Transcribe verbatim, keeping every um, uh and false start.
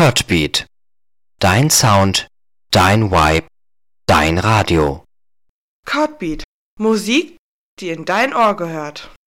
Codbeat. Dein Sound, dein Vibe, dein Radio. Codbeat. Musik, die in dein Ohr gehört.